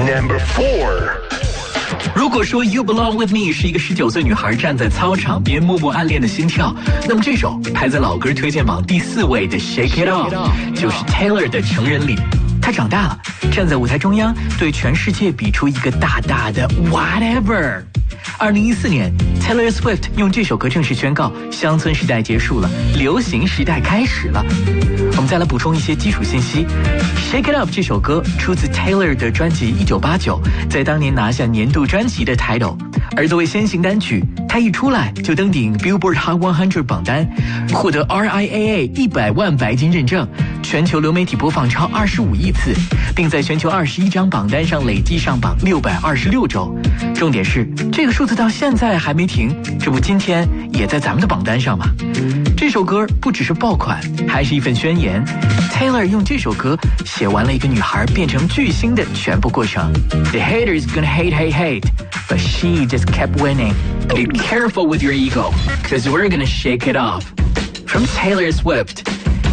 Number 4。 如果说 You Belong With Me 是一个19岁女孩站在操场边默默暗恋的心跳，那么这首排在老歌推荐榜第4位的 Shake It Off 就是 Taylor 的成人礼。她长大了，站在舞台中央，对全世界比出一个大大的 Whatever。2014年 Taylor Swift 用这首歌正式宣告乡村时代结束了，流行时代开始了。我们再来补充一些基础信息。 Shake It Up 这首歌出自 Taylor 的专辑1989，在当年拿下年度专辑的 title， 而作为先行单曲，它一出来就登顶 Billboard Hot 100榜单，获得 RIAA 100万白金认证，全球流媒体播放超25亿次，并在全球21张榜单上累计上榜626周。重点是这个数字到现在还没停，这不今天也在咱们的榜单上吗？这首歌不只是爆款，还是一份宣言。 Taylor 用这首歌写完了一个女孩变成巨星的全部过程。 The haters gonna hate, but she just kept winning. Be careful with your ego, cause we're gonna shake it off. From Taylor Swift